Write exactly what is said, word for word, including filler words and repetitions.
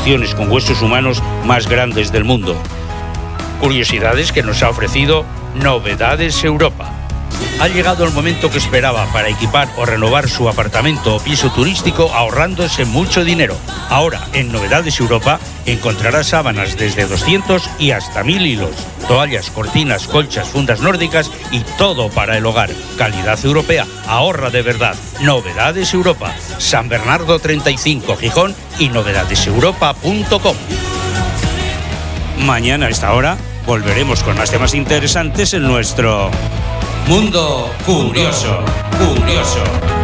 construcciones con huesos humanos más grandes del mundo. Curiosidades que nos ha ofrecido Novedades Europa. Ha llegado el momento que esperaba para equipar o renovar su apartamento o piso turístico ahorrándose mucho dinero. Ahora, en Novedades Europa, encontrará sábanas desde doscientos y hasta mil hilos, toallas, cortinas, colchas, fundas nórdicas y todo para el hogar. Calidad europea, ahorra de verdad. Novedades Europa, San Bernardo treinta y cinco, Gijón y novedades europa punto com. Mañana a esta hora volveremos con más temas interesantes en nuestro Mundo Curioso, Curioso.